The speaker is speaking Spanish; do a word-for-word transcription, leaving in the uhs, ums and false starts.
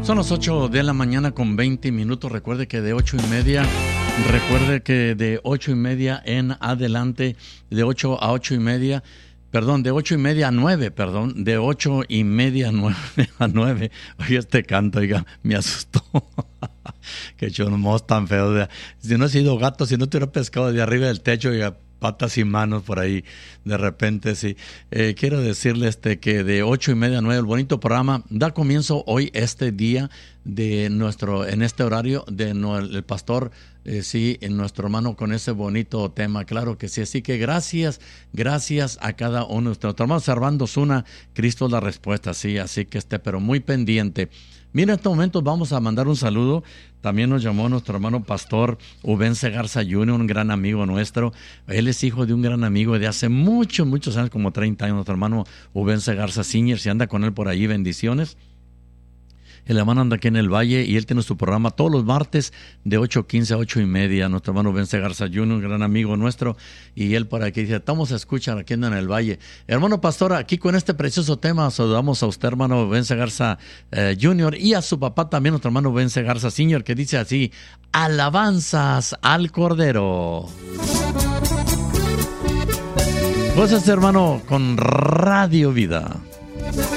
Son las ocho de la mañana con veinte minutos. Recuerde que de ocho y media, recuerde que de ocho y media en adelante, de ocho a ocho y media, perdón, de ocho y media a nueve, perdón, de ocho y media a nueve, a nueve. Oye, este canto, oiga, me asustó. Qué chumos tan feos. Si no he sido gato, si no tuviera pescado de arriba del techo, oiga, patas y manos por ahí, de repente, sí. Eh, quiero decirle este, que de ocho y media a nueve, el bonito programa da comienzo hoy, este día, de nuestro, en este horario, de no, el, el pastor, eh, sí, en nuestro hermano con ese bonito tema, claro que sí. Así que gracias, gracias a cada uno de ustedes. Nuestro hermano Servando Zuna, Cristo es la respuesta, sí, así que esté, pero muy pendiente. Mira, en estos momentos vamos a mandar un saludo. También nos llamó nuestro hermano pastor Ubense Garza junior, un gran amigo nuestro. Él es hijo de un gran amigo de hace muchos, muchos años, como treinta años, nuestro hermano Ubense Garza senior. Si anda con él por ahí, bendiciones. El hermano anda aquí en el Valle y él tiene su programa todos los martes de ocho quince a ocho y media. Nuestro hermano Vence Garza junior, un gran amigo nuestro, y él por aquí dice, estamos a escuchar aquí en el Valle. Hermano pastor, aquí con este precioso tema saludamos a usted, hermano Vence Garza eh, junior, y a su papá también, nuestro hermano Vence Garza senior, que dice así, alabanzas al Cordero. Pues este hermano con Radio Vida.